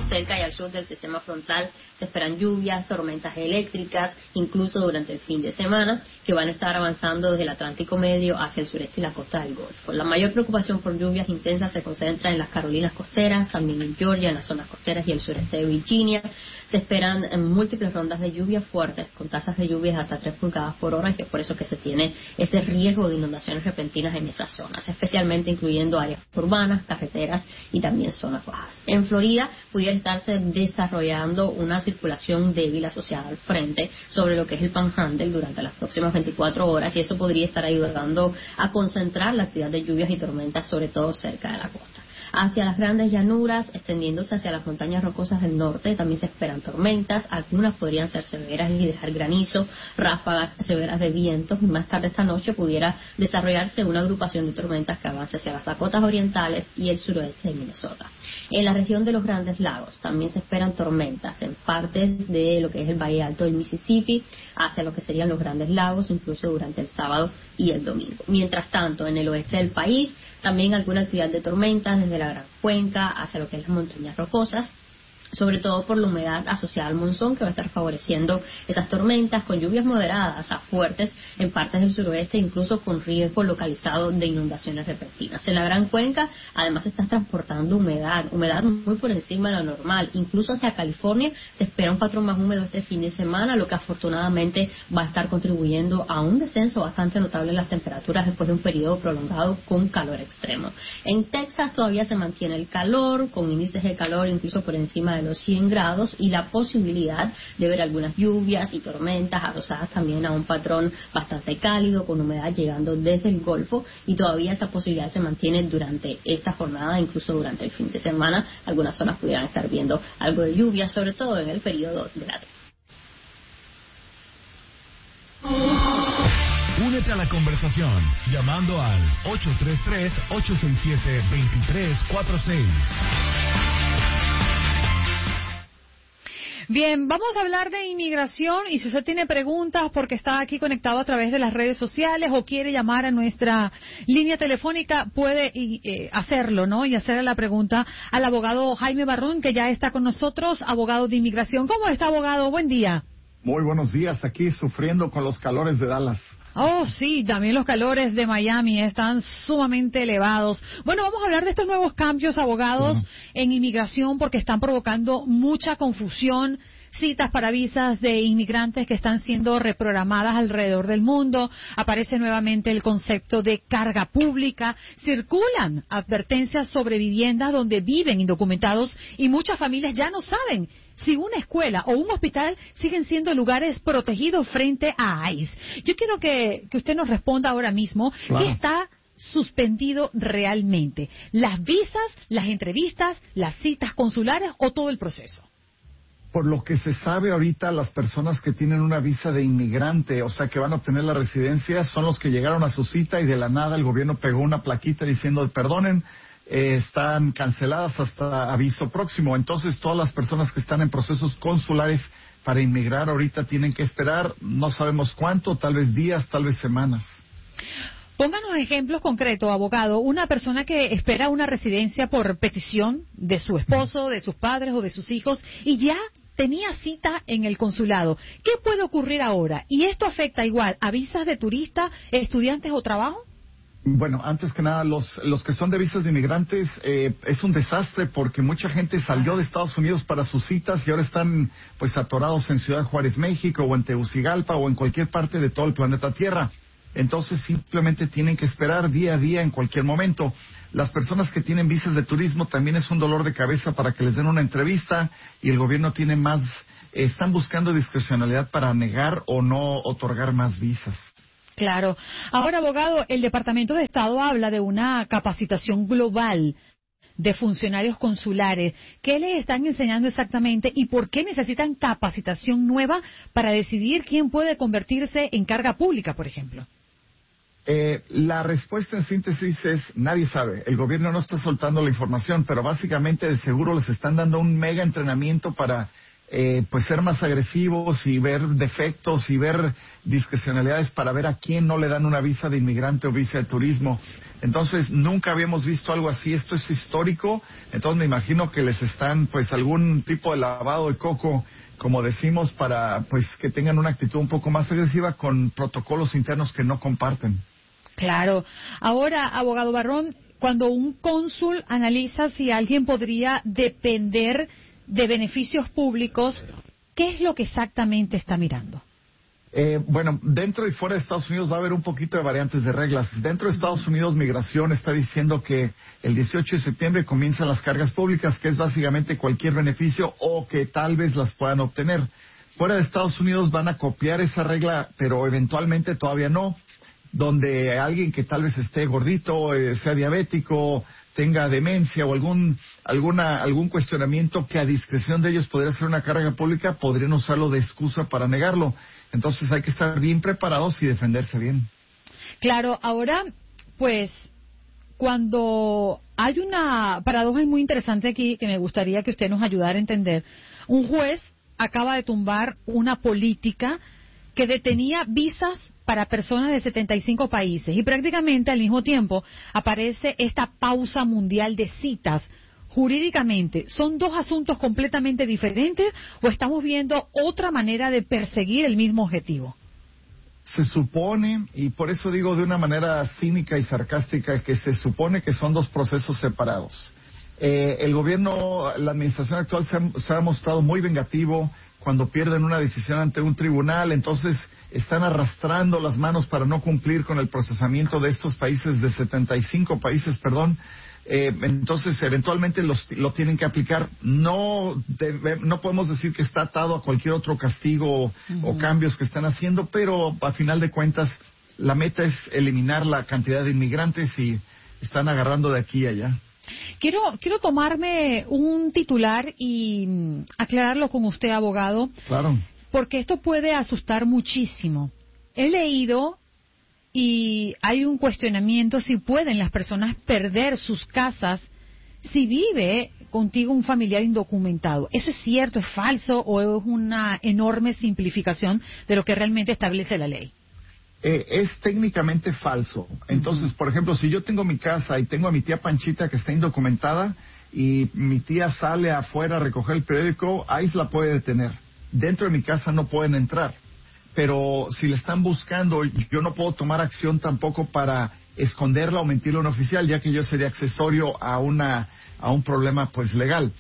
cerca y al sur del sistema frontal se esperan lluvias, tormentas eléctricas, incluso durante el fin de semana, que van a estar avanzando desde el Atlántico Medio hacia el sureste y la costa del Golfo. La mayor preocupación por lluvias intensas se concentra en las Carolinas costeras, también en Georgia, en las zonas costeras y el sureste de Virginia. Se esperan múltiples rondas de lluvias fuertes, con tasas de lluvias de hasta 3 pulgadas por hora, y es por eso que se tiene ese riesgo de inundaciones repentinas en esas zonas, especialmente incluyendo áreas urbanas, carreteras y también zonas bajas. En Florida pudiera estarse desarrollando una circulación débil asociada al frente sobre lo que es el Panhandle durante las próximas 24 horas, y eso podría estar ayudando a concentrar la actividad de lluvias y tormentas, sobre todo cerca de la costa. Hacia las grandes llanuras, extendiéndose hacia las montañas rocosas del norte, también se esperan tormentas. Algunas podrían ser severas y dejar granizo, ráfagas severas de vientos, y más tarde esta noche pudiera desarrollarse una agrupación de tormentas que avance hacia las Dakotas orientales y el suroeste de Minnesota. En la región de los Grandes Lagos también se esperan tormentas en partes de lo que es el Valle Alto del Mississippi, hacia lo que serían los Grandes Lagos, incluso durante el sábado y el domingo. Mientras tanto, en el oeste del país, también alguna actividad de tormentas desde la Gran Cuenca hacia lo que es las montañas rocosas, sobre todo por la humedad asociada al monzón, que va a estar favoreciendo esas tormentas, con lluvias moderadas a fuertes en partes del suroeste, incluso con riesgo localizado de inundaciones repentinas. En la Gran Cuenca, además, se está transportando humedad muy por encima de lo normal. Incluso hacia California se espera un patrón más húmedo este fin de semana, lo que afortunadamente va a estar contribuyendo a un descenso bastante notable en las temperaturas después de un periodo prolongado con calor extremo. En Texas todavía se mantiene el calor, con índices de calor incluso por encima de los 100 grados, y la posibilidad de ver algunas lluvias y tormentas asociadas también a un patrón bastante cálido, con humedad llegando desde el Golfo, y todavía esa posibilidad se mantiene durante esta jornada, incluso durante el fin de semana. Algunas zonas pudieran estar viendo algo de lluvia, sobre todo en el periodo de la tarde. Únete a la conversación llamando al 833-867-2346. Bien, vamos a hablar de inmigración, y si usted tiene preguntas porque está aquí conectado a través de las redes sociales o quiere llamar a nuestra línea telefónica, puede hacerlo, ¿no? Y hacerle la pregunta al abogado Jaime Barrón, que ya está con nosotros, abogado de inmigración. ¿Cómo está, abogado? Buen día. Muy buenos días, aquí sufriendo con los calores de Dallas. Oh, sí, también los calores de Miami están sumamente elevados. Bueno, vamos a hablar de estos nuevos cambios, abogados, en inmigración, porque están provocando mucha confusión. Citas para visas de inmigrantes que están siendo reprogramadas alrededor del mundo. Aparece nuevamente el concepto de carga pública. Circulan advertencias sobre viviendas donde viven indocumentados, y muchas familias ya no saben si una escuela o un hospital siguen siendo lugares protegidos frente a ICE. Yo quiero que usted nos responda ahora mismo. Claro. ¿Qué está suspendido realmente? ¿Las visas, las entrevistas, las citas consulares o todo el proceso? Por lo que se sabe ahorita, las personas que tienen una visa de inmigrante, o sea, que van a obtener la residencia, son los que llegaron a su cita y de la nada el gobierno pegó una plaquita diciendo, perdonen, están canceladas hasta aviso próximo. Entonces, todas las personas que están en procesos consulares para inmigrar ahorita tienen que esperar, no sabemos cuánto, tal vez días, tal vez semanas. Pónganos ejemplos concretos, abogado. Una persona que espera una residencia por petición de su esposo, de sus padres o de sus hijos, y ya tenía cita en el consulado. ¿Qué puede ocurrir ahora? ¿Y esto afecta igual a visas de turista, estudiantes o trabajo? Bueno, antes que nada, los que son de visas de inmigrantes es un desastre, porque mucha gente salió de Estados Unidos para sus citas y ahora están pues atorados en Ciudad Juárez, México, o en Tegucigalpa, o en cualquier parte de todo el planeta Tierra. Entonces simplemente tienen que esperar día a día en cualquier momento. Las personas que tienen visas de turismo también es un dolor de cabeza para que les den una entrevista, y el gobierno tiene más, están buscando discrecionalidad para negar o no otorgar más visas. Claro. Ahora, abogado, el Departamento de Estado habla de una capacitación global de funcionarios consulares. ¿Qué les están enseñando exactamente y por qué necesitan capacitación nueva para decidir quién puede convertirse en carga pública, por ejemplo? La respuesta en síntesis es, nadie sabe. El gobierno no está soltando la información, pero básicamente de seguro les están dando un mega entrenamiento para pues ser más agresivos y ver defectos y ver discrecionalidades para ver a quién no le dan una visa de inmigrante o visa de turismo. Entonces, nunca habíamos visto algo así. Esto es histórico. Entonces, me imagino que les están, pues, algún tipo de lavado de coco, como decimos, para, pues, que tengan una actitud un poco más agresiva con protocolos internos que no comparten. Claro. Ahora, abogado Barrón, cuando un cónsul analiza si alguien podría depender de beneficios públicos, ¿qué es lo que exactamente está mirando? Bueno, dentro y fuera de Estados Unidos va a haber un poquito de variantes de reglas. Dentro de Estados Unidos, Migración está diciendo que el 18 de septiembre comienzan las cargas públicas, que es básicamente cualquier beneficio o que tal vez las puedan obtener. Fuera de Estados Unidos van a copiar esa regla, pero eventualmente todavía no, donde alguien que tal vez esté gordito, sea diabético, tenga demencia o algún cuestionamiento que a discreción de ellos podría ser una carga pública, podrían usarlo de excusa para negarlo. Entonces hay que estar bien preparados y defenderse bien. Claro, ahora, pues, cuando hay una paradoja muy interesante aquí que me gustaría que usted nos ayudara a entender. Un juez acaba de tumbar una política que detenía visas para personas de 75 países y prácticamente al mismo tiempo aparece esta pausa mundial de citas. Jurídicamente, ¿son dos asuntos completamente diferentes o estamos viendo otra manera de perseguir el mismo objetivo? Se supone, y por eso digo de una manera cínica y sarcástica, que se supone que son dos procesos separados. El gobierno, la administración actual se ha mostrado muy vengativo cuando pierden una decisión ante un tribunal, entonces están arrastrando las manos para no cumplir con el procesamiento de estos países, de 75 países, perdón. Entonces eventualmente lo tienen que aplicar. No podemos decir que está atado a cualquier otro castigo o cambios que están haciendo, pero a final de cuentas la meta es eliminar la cantidad de inmigrantes y están agarrando de aquí y allá. Quiero tomarme un titular y aclararlo con usted, abogado. Claro. Porque esto puede asustar muchísimo. He leído y hay un cuestionamiento si pueden las personas perder sus casas si vive contigo un familiar indocumentado. ¿Eso es cierto, es falso o es una enorme simplificación de lo que realmente establece la ley? Es técnicamente falso. Entonces, por ejemplo, si yo tengo mi casa y tengo a mi tía Panchita que está indocumentada y mi tía sale afuera a recoger el periódico, ICE la puede detener. Dentro de mi casa no pueden entrar. Pero si le están buscando, yo no puedo tomar acción tampoco para esconderla o mentirle a un oficial, ya que yo sería accesorio a un problema pues legal.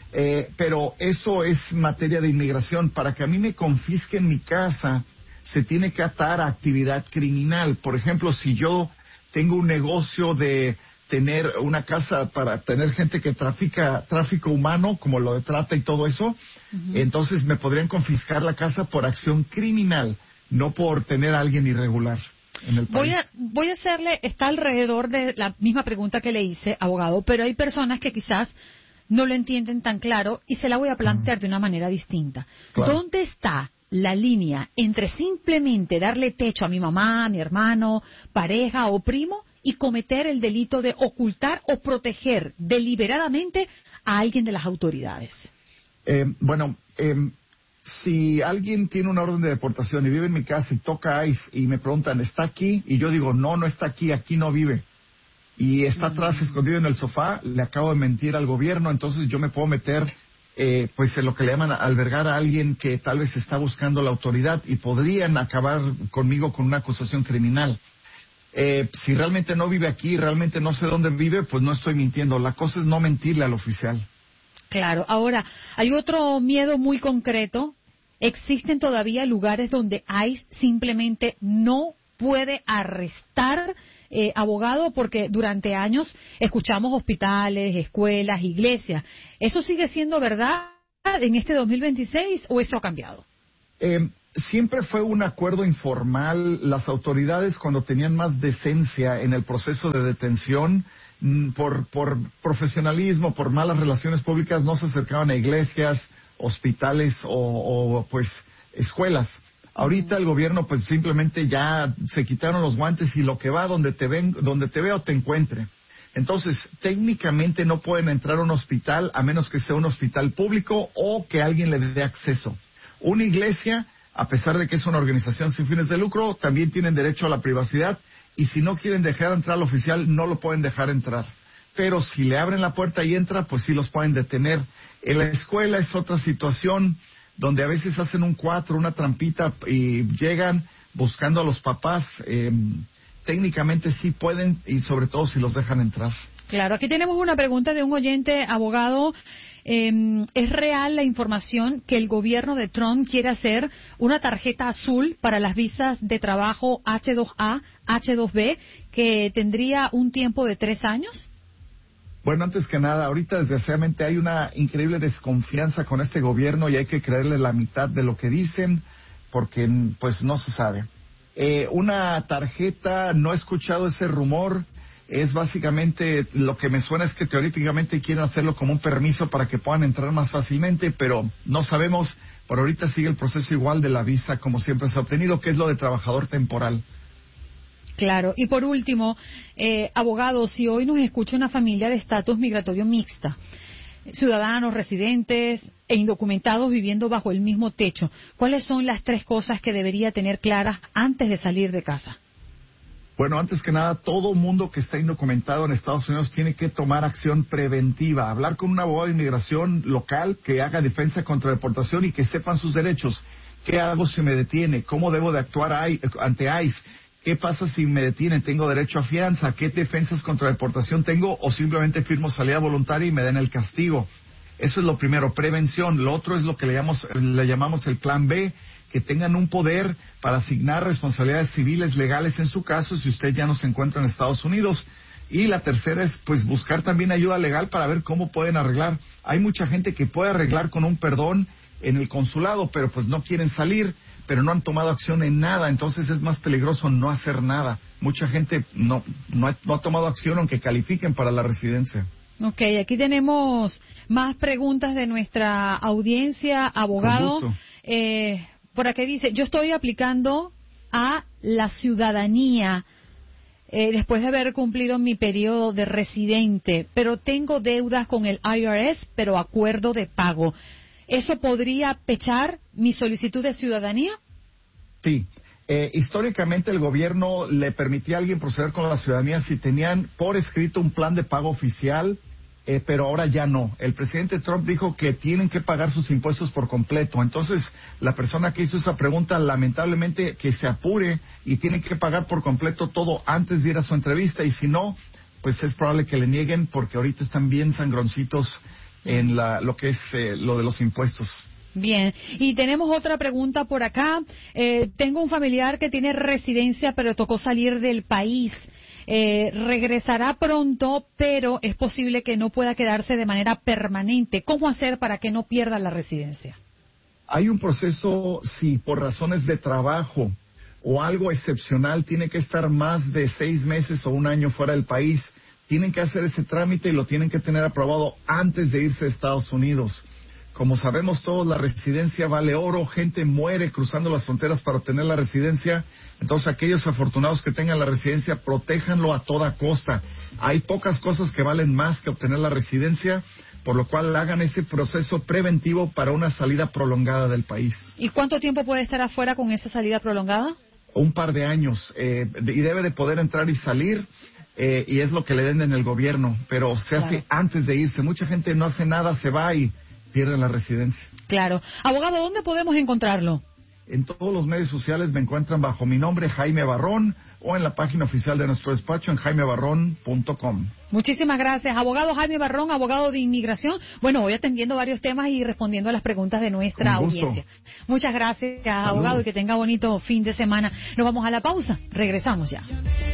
Pero eso es materia de inmigración. Para que a mí me confisquen mi casa, se tiene que atar a actividad criminal. Por ejemplo, si yo tengo un negocio de tener una casa para tener gente que trafica tráfico humano, como lo de trata y todo eso, entonces me podrían confiscar la casa por acción criminal, no por tener a alguien irregular en el país. Voy a hacerle, está alrededor de la misma pregunta que le hice, abogado, pero hay personas que quizás no lo entienden tan claro y se la voy a plantear de una manera distinta. Claro. ¿Dónde está la línea entre simplemente darle techo a mi mamá, a mi hermano, pareja o primo y cometer el delito de ocultar o proteger deliberadamente a alguien de las autoridades? Si alguien tiene una orden de deportación y vive en mi casa y toca ICE y me preguntan, ¿está aquí? Y yo digo, no está aquí, aquí no vive. Y está atrás escondido en el sofá, le acabo de mentir al gobierno, entonces yo me puedo meter pues en lo que le llaman albergar a alguien que tal vez está buscando la autoridad y podrían acabar conmigo con una acusación criminal. Si realmente no vive aquí, realmente no sé dónde vive, pues no estoy mintiendo. La cosa es no mentirle al oficial. Claro. Ahora, hay otro miedo muy concreto. Existen todavía lugares donde ICE simplemente no puede arrestar abogado, porque durante años escuchamos hospitales, escuelas, iglesias. ¿Eso sigue siendo verdad en este 2026 o eso ha cambiado? Siempre fue un acuerdo informal. Las autoridades, cuando tenían más decencia en el proceso de detención, por profesionalismo, por malas relaciones públicas, no se acercaban a iglesias, hospitales o pues escuelas. Ahorita el gobierno pues simplemente ya se quitaron los guantes y lo que va donde te veo te encuentre. Entonces, técnicamente no pueden entrar a un hospital a menos que sea un hospital público o que alguien le dé acceso. Una iglesia, a pesar de que es una organización sin fines de lucro, también tienen derecho a la privacidad y si no quieren dejar entrar al oficial, no lo pueden dejar entrar. Pero si le abren la puerta y entra, pues sí los pueden detener. En la escuela es otra situación donde a veces hacen un 4, una trampita y llegan buscando a los papás. Técnicamente sí pueden y sobre todo si los dejan entrar. Claro, aquí tenemos una pregunta de un oyente, abogado. ¿Es real la información que el gobierno de Trump quiere hacer una tarjeta azul para las visas de trabajo H2A, H2B, que tendría un tiempo de 3 años? Bueno, antes que nada, ahorita desgraciadamente hay una increíble desconfianza con este gobierno y hay que creerle la mitad de lo que dicen porque pues no se sabe. Una tarjeta, no he escuchado ese rumor, es básicamente, lo que me suena es que teóricamente quieren hacerlo como un permiso para que puedan entrar más fácilmente, pero no sabemos, por ahorita sigue el proceso igual de la visa como siempre se ha obtenido, que es lo de trabajador temporal. Claro, y por último, abogado, si hoy nos escucha una familia de estatus migratorio mixta, ciudadanos, residentes e indocumentados viviendo bajo el mismo techo, ¿cuáles son las 3 cosas que debería tener claras antes de salir de casa? Bueno, antes que nada, todo mundo que está indocumentado en Estados Unidos tiene que tomar acción preventiva, hablar con un abogado de inmigración local que haga defensa contra deportación y que sepan sus derechos. ¿Qué hago si me detiene? ¿Cómo debo de actuar ante ICE? ¿Qué pasa si me detienen? ¿Tengo derecho a fianza? ¿Qué defensas contra deportación tengo? ¿O simplemente firmo salida voluntaria y me den el castigo? Eso es lo primero, prevención. Lo otro es lo que le llamamos el plan B, que tengan un poder para asignar responsabilidades civiles legales en su caso si usted ya no se encuentra en Estados Unidos. Y la tercera es pues buscar también ayuda legal para ver cómo pueden arreglar. Hay mucha gente que puede arreglar con un perdón en el consulado, pero pues no quieren salir, pero no han tomado acción en nada, entonces es más peligroso no hacer nada. Mucha gente no ha tomado acción aunque califiquen para la residencia. Ok, aquí tenemos más preguntas de nuestra audiencia, abogado. Con gusto. Por aquí dice, yo estoy aplicando a la ciudadanía después de haber cumplido mi periodo de residente, pero tengo deudas con el IRS, pero acuerdo de pago. ¿Eso podría pechar mi solicitud de ciudadanía? Sí. Históricamente el gobierno le permitía a alguien proceder con la ciudadanía si tenían por escrito un plan de pago oficial, pero ahora ya no. El presidente Trump dijo que tienen que pagar sus impuestos por completo. Entonces, la persona que hizo esa pregunta, lamentablemente, que se apure y tiene que pagar por completo todo antes de ir a su entrevista. Y si no, pues es probable que le nieguen porque ahorita están bien sangroncitos en lo que es lo de los impuestos. Bien, y tenemos otra pregunta por acá. Tengo un familiar que tiene residencia, pero tocó salir del país. Regresará pronto, pero es posible que no pueda quedarse de manera permanente. ¿Cómo hacer para que no pierda la residencia? Hay un proceso, si por razones de trabajo o algo excepcional tiene que estar más de 6 meses o 1 año fuera del país, tienen que hacer ese trámite y lo tienen que tener aprobado antes de irse a Estados Unidos. Como sabemos todos, la residencia vale oro, gente muere cruzando las fronteras para obtener la residencia. Entonces, aquellos afortunados que tengan la residencia, protéjanlo a toda costa. Hay pocas cosas que valen más que obtener la residencia, por lo cual hagan ese proceso preventivo para una salida prolongada del país. ¿Y cuánto tiempo puede estar afuera con esa salida prolongada? Un par de años, y debe de poder entrar y salir. Y es lo que le den en el gobierno, pero se hace antes de irse. Mucha gente no hace nada, se va y pierde la residencia. Claro. Abogado, ¿dónde podemos encontrarlo? En todos los medios sociales me encuentran bajo mi nombre, Jaime Barrón, o en la página oficial de nuestro despacho en jaimebarrón.com. Muchísimas gracias. Abogado Jaime Barrón, abogado de inmigración. Bueno, voy atendiendo varios temas y respondiendo a las preguntas de nuestra audiencia. Muchas gracias, abogado, y que tenga bonito fin de semana. Nos vamos a la pausa. Regresamos ya.